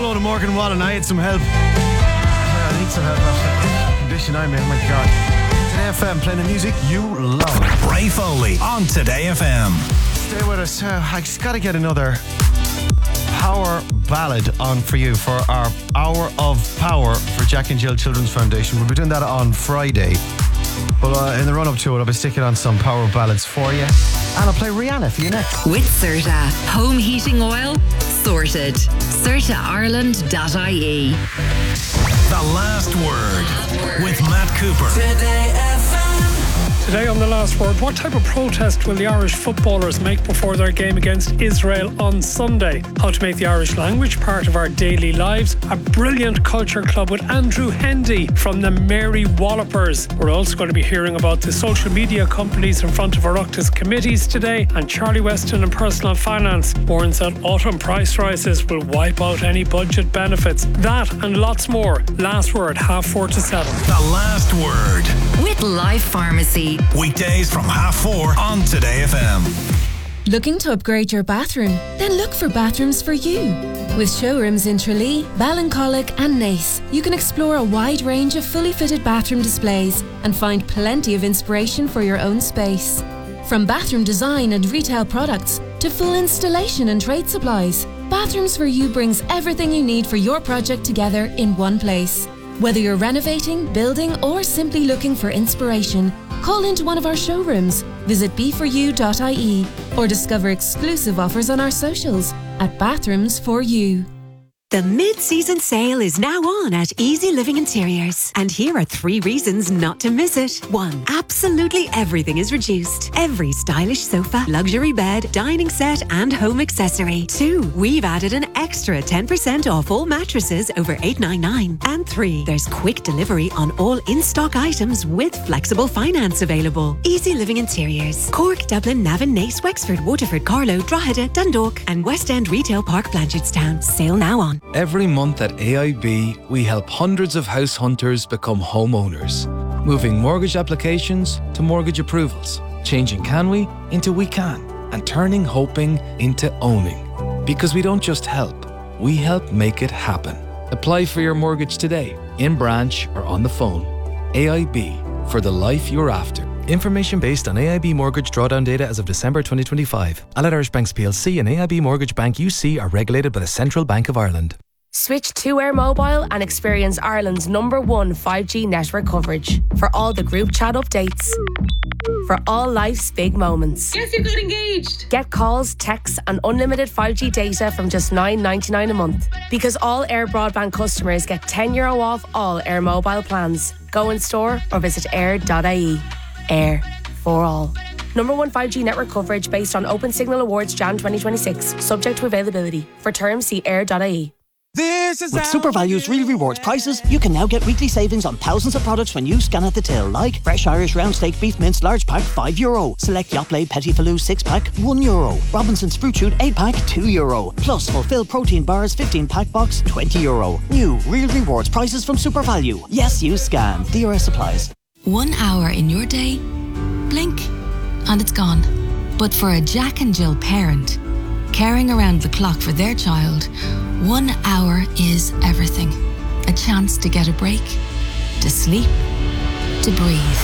Polo to Morgan Wallen. I had some help. I need some help after the condition I'm in. Oh my God. Today FM, playing the music you love. Ray Foley on Today FM. Stay with us. I just got to get another power ballad on for you for our Hour of Power for Jack and Jill Children's Foundation. We'll be doing that on Friday. But in the run-up to it, I'll be sticking on some power ballads for you. And I'll play Rihanna for you next. With Serta. Home heating oil? Sorted. SertaIreland.ie. The Last Word with Matt Cooper. Today FM. Today on The Last Word, what type of protest will the Irish footballers make before their game against Israel on Sunday? How to make the Irish language part of our daily lives. A brilliant culture club with Andrew Hendy from the Mary Wallopers. We're also going to be hearing about the social media companies in front of Oireachtas committees today. And Charlie Weston in Personal Finance warns that autumn price rises will wipe out any budget benefits. That and lots more. Last Word, 4:30 to 7. The Last Word. With Life Pharmacy. Weekdays from 4:30 on Today FM. Looking to upgrade your bathroom? Then look for Bathrooms for You. With showrooms in Tralee, Ballincollig and Naas, you can explore a wide range of fully fitted bathroom displays and find plenty of inspiration for your own space. From bathroom design and retail products to full installation and trade supplies, Bathrooms for You brings everything you need for your project together in one place. Whether you're renovating, building or simply looking for inspiration, call into one of our showrooms, visit be4u.ie or discover exclusive offers on our socials at Bathrooms for You. The mid-season sale is now on at Easy Living Interiors. And here are 3 reasons not to miss it. 1. Absolutely everything is reduced. Every stylish sofa, luxury bed, dining set and home accessory. 2. We've added an extra 10% off all mattresses over $899. And 3. There's quick delivery on all in-stock items with flexible finance available. Easy Living Interiors. Cork, Dublin, Navan, Naas, Wexford, Waterford, Carlow, Drogheda, Dundalk and West End Retail Park, Blanchardstown. Sale now on. Every month at AIB, we help hundreds of house hunters become homeowners, moving mortgage applications to mortgage approvals, changing can we into we can, and turning hoping into owning. Because we don't just help, we help make it happen. Apply for your mortgage today, in branch or on the phone. AIB, for the life you're after. Information based on AIB mortgage drawdown data as of December 2025. Allied Irish Banks plc and AIB Mortgage Bank UC are regulated by the Central Bank of Ireland. Switch to Air Mobile and experience Ireland's #1 5G network coverage. For all the group chat updates. For all life's big moments. Guess who got engaged? Get calls, texts and unlimited 5G data from just $9.99 a month. Because all Air Broadband customers get €10 off all Air Mobile plans. Go in store or visit air.ie. Air for all. #1 5G network coverage based on Open Signal Awards Jan 2026. Subject to availability. For terms, see air.ie. With SuperValue's Real Rewards prices, you can now get weekly savings on thousands of products when you scan at the till, like fresh Irish round steak beef mince large pack €5, select Yoplait Petit Falou 6 pack €1, Robinson's Fruit Shoot 8 pack €2, plus Fulfill Protein Bars 15 pack box €20. New Real Rewards prices from SuperValue. Yes, you scan. DRS applies. 1 hour in your day, blink, and it's gone. But for a Jack and Jill parent, caring around the clock for their child, 1 hour is everything. A chance to get a break, to sleep, to breathe.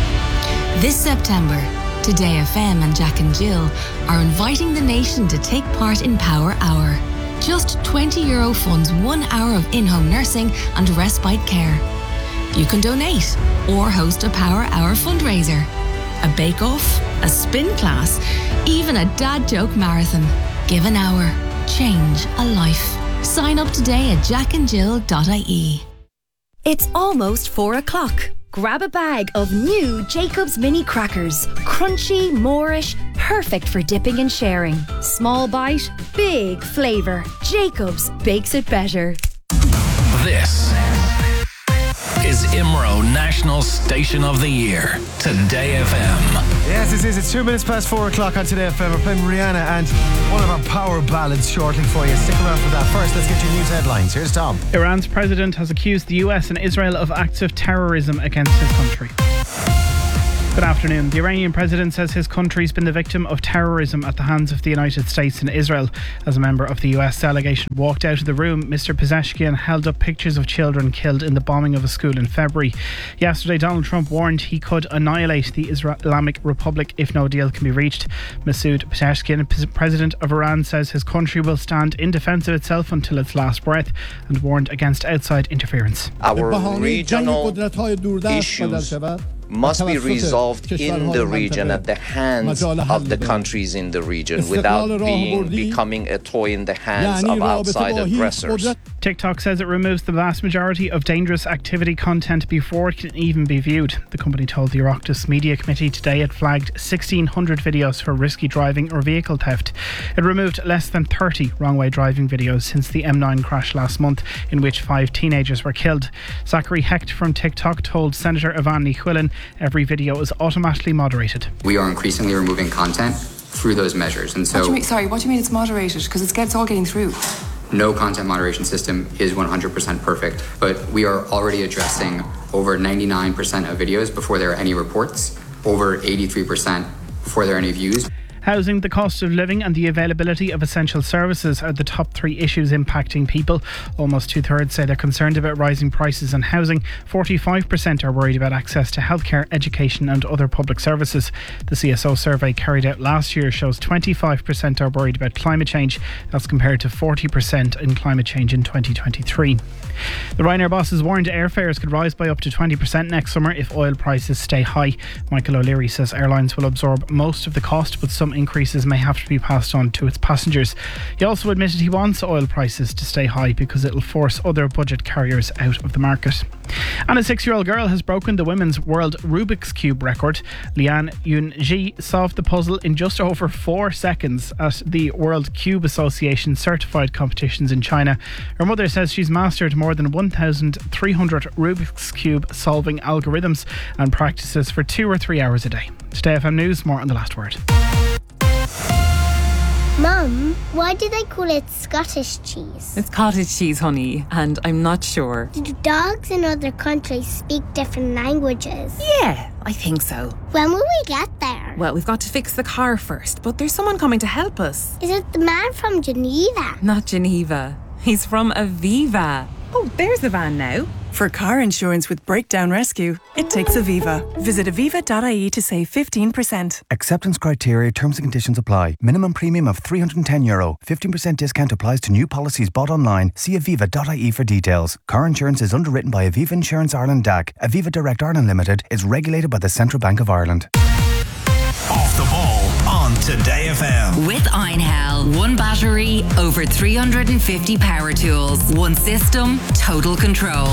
This September, Today FM and Jack and Jill are inviting the nation to take part in Power Hour. Just €20 funds 1 hour of in-home nursing and respite care. You can donate or host a Power Hour fundraiser, a bake-off, a spin class, even a dad joke marathon. Give an hour, change a life. Sign up today at jackandjill.ie. It's almost 4 o'clock. Grab a bag of new Jacob's Mini Crackers. Crunchy, Moorish, perfect for dipping and sharing. Small bite, big flavour. Jacob's bakes it better. This is IMRO National Station of the Year, Today FM. Yes, this is. It's 2 minutes past 4 o'clock on Today FM. We're playing Rihanna and one of our power ballads shortly for you. Stick around for that. First, let's get your news headlines. Here's Tom. Iran's president has accused the US and Israel of acts of terrorism against his country. Good afternoon. The Iranian president says his country's been the victim of terrorism at the hands of the United States and Israel. As a member of the US delegation walked out of the room, Mr. Pezeshkian held up pictures of children killed in the bombing of a school in February. Yesterday, Donald Trump warned he could annihilate the Islamic Republic if no deal can be reached. Masoud Pezeshkian, president of Iran, says his country will stand in defence of itself until its last breath and warned against outside interference. Our regional issues must be resolved in the region at the hands of the countries in the region without becoming a toy in the hands of outside aggressors. TikTok says it removes the vast majority of dangerous activity content before it can even be viewed. The company told the Oireachtas Media Committee today it flagged 1,600 videos for risky driving or vehicle theft. It removed less than 30 wrong-way driving videos since the M9 crash last month, in which 5 teenagers were killed. Zachary Hecht from TikTok told Senator Evan Quillen every video is automatically moderated. We are increasingly removing content through those measures. And so, what do you mean it's moderated? Because it's all getting through. No content moderation system is 100% perfect, but we are already addressing over 99% of videos before there are any reports, over 83% before there are any views. Housing, the cost of living and the availability of essential services are the top 3 issues impacting people. Almost 2/3 say they're concerned about rising prices and housing. 45% are worried about access to healthcare, education and other public services. The CSO survey carried out last year shows 25% are worried about climate change. That's compared to 40% in climate change in 2023. The Ryanair bosses warned airfares could rise by up to 20% next summer if oil prices stay high. Michael O'Leary says airlines will absorb most of the cost, but some increases may have to be passed on to its passengers. He also admitted he wants oil prices to stay high because it'll force other budget carriers out of the market. And a 6-year-old girl has broken the women's world Rubik's Cube record. Lian Yunji solved the puzzle in just over 4 seconds at the World Cube Association certified competitions in China. Her mother says she's mastered more than 1,300 Rubik's Cube solving algorithms and practices for 2 or 3 hours a day. Today FM News, more on The Last Word. Mum, why do they call it Scottish cheese? It's cottage cheese, honey, and I'm not sure. Do dogs in other countries speak different languages? Yeah, I think so. When will we get there? Well, we've got to fix the car first, but there's someone coming to help us. Is it the man from Geneva? Not Geneva. He's from Aviva. Oh, there's the van now. For car insurance with Breakdown Rescue, it takes Aviva. Visit aviva.ie to save 15%. Acceptance criteria, terms and conditions apply. Minimum premium of €310. 15% discount applies to new policies bought online. See aviva.ie for details. Car insurance is underwritten by Aviva Insurance Ireland DAC. Aviva Direct Ireland Limited is regulated by the Central Bank of Ireland. Off the ball on Today FM. With Einhell. One battery, over 350 power tools. One system, total control.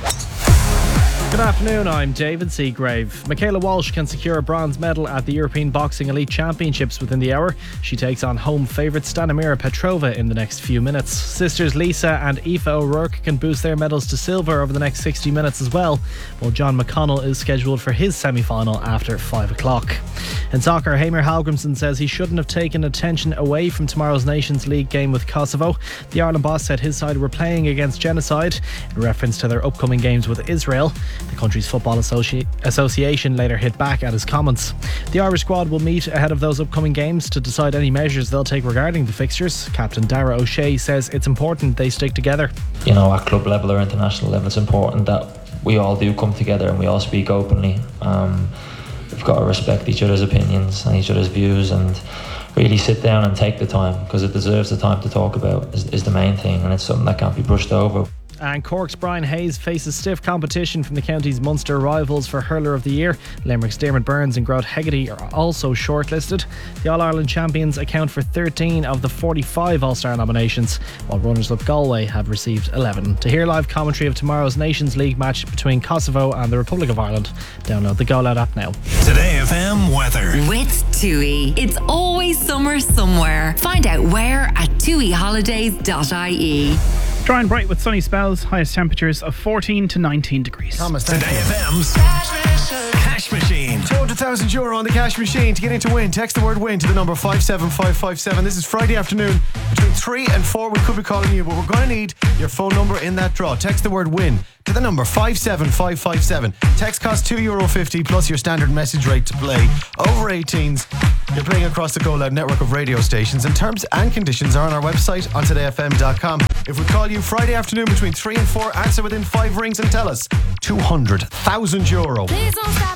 Good afternoon, I'm David Seagrave. Michaela Walsh can secure a bronze medal at the European Boxing Elite Championships within the hour. She takes on home favourite Stanimira Petrova in the next few minutes. Sisters Lisa and Aoife O'Rourke can boost their medals to silver over the next 60 minutes as well, while John McConnell is scheduled for his semi-final after 5 o'clock. In soccer, Heimir Hallgrimsson says he shouldn't have taken attention away from tomorrow's Nations League game with Kosovo. The Ireland boss said his side were playing against genocide in reference to their upcoming games with Israel. The country's football association later hit back at his comments. The Irish squad will meet ahead of those upcoming games to decide any measures they'll take regarding the fixtures. Captain Dara O'Shea says it's important they stick together. You know, at club level or international level, it's important that we all do come together and we all speak openly. We've got to respect each other's opinions and each other's views and really sit down and take the time, because it deserves the time to talk about is the main thing, and it's something that can't be brushed over. And Cork's Brian Hayes faces stiff competition from the county's Munster rivals for Hurler of the Year. Limerick's Dermot Burns and Grout Hegarty are also shortlisted. The All-Ireland champions account for 13 of the 45 All-Star nominations, while runners-up Galway have received 11. To hear live commentary of tomorrow's Nations League match between Kosovo and the Republic of Ireland, download the Go Loud app now. Today FM weather. With TUI. It's always summer somewhere. Find out where at tuiholidays.ie. Dry and bright with sunny spells, highest temperatures of 14 to 19 degrees. Today FM's Cash Machine. 200 200,000 euro on the cash machine. To get in to win, text the word win to the number 57557. This is Friday afternoon. Between 3 and 4 we could be calling you, but we're going to need your phone number in that draw. Text the word win to the number 57557. Text costs €2.50 plus your standard message rate to play. Over 18s. You're playing across the Go Loud network of radio stations, and terms and conditions are on our website on todayfm.com. If we call you Friday afternoon between 3 and 4, answer within 5 rings and tell us 200,000 euro. Please don't stop